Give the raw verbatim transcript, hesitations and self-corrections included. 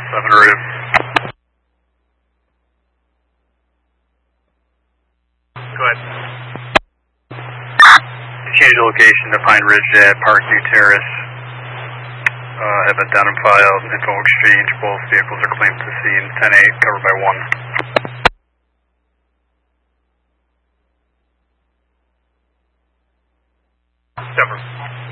seven rated. Go ahead. Change the location to Pine Ridge at Parkview Terrace. Uh, have identified info exchange. Both vehicles are claimed to the scene. ten eight, covered by one. Denver.